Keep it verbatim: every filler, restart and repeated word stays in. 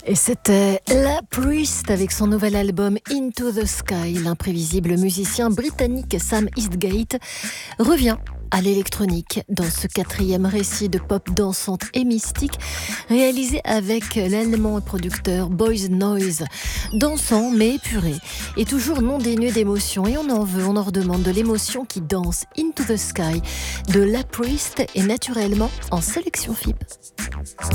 Et c'était La Priest avec son nouvel album Into the Sky. L'imprévisible musicien britannique Sam Eastgate revient à l'électronique dans ce quatrième récit de pop dansante et mystique réalisé avec l'allemand producteur Boys Noise. Dansant mais épuré et toujours non dénué d'émotion, et on en veut, on en redemande de l'émotion qui danse. Into the Sky de La Priest est naturellement en sélection F I B.